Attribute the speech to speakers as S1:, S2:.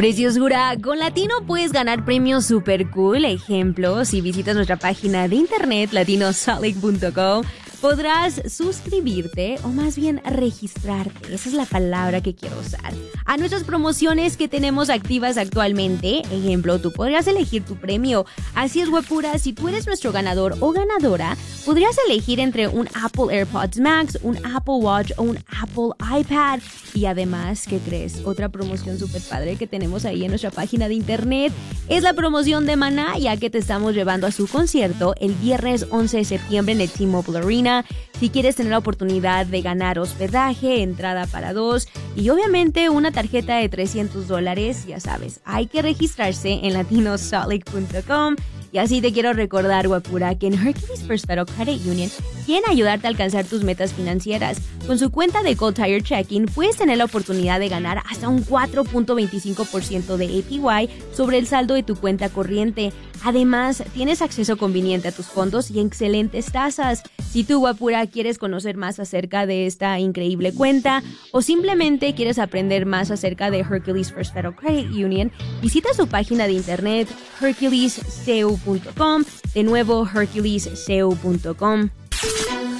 S1: Preciosura, con Latino puedes ganar premios super cool. Ejemplo, si visitas nuestra página de internet latinosaltlake.com, podrás suscribirte o más bien registrarte, esa es la palabra que quiero usar, a nuestras promociones que tenemos activas actualmente. Ejemplo, tú podrías elegir tu premio. Así es, guapura, si tú eres nuestro ganador o ganadora, podrías elegir entre un Apple AirPods Max, un Apple Watch o un Apple iPad. Y además, ¿qué crees? Otra promoción súper padre que tenemos ahí en nuestra página de internet es la promoción de Maná, ya que te estamos llevando a su concierto el viernes 11 de septiembre en el T-Mobile Arena. Si quieres tener la oportunidad de ganar hospedaje, entrada para 2 y obviamente una tarjeta de $300, ya sabes, hay que registrarse en latinosaltlake.com. Y así te quiero recordar, guapura, que en Hercules First Federal Credit Union quieren ayudarte a alcanzar tus metas financieras. Con su cuenta de Gold Tire Checking puedes tener la oportunidad de ganar hasta un 4.25% de APY sobre el saldo de tu cuenta corriente. Además, tienes acceso conveniente a tus fondos y excelentes tasas. Si tú, guapura, quieres conocer más acerca de esta increíble cuenta o simplemente quieres aprender más acerca de Hercules First Federal Credit Union, visita su página de internet herculescu.com. De nuevo, herculescu.com.